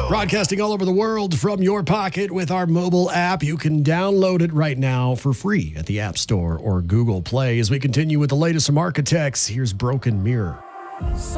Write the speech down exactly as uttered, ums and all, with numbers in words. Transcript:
Broadcasting all over the world from your pocket with our mobile app. You can download it right now for free at the App Store or Google Play. As we continue with the latest from Architects, here's Broken Mirror.